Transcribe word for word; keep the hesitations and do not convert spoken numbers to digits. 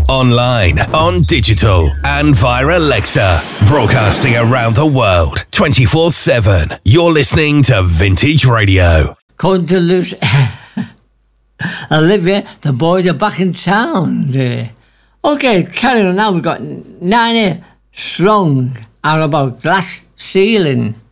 online, on digital, and via Alexa. Broadcasting around the world, twenty-four seven. You're listening to Vintage Radio. According to Lucy, Olivia, the boys are back in town. Okay, carrying on now. We've got Nine Strong out about Glass Ceiling.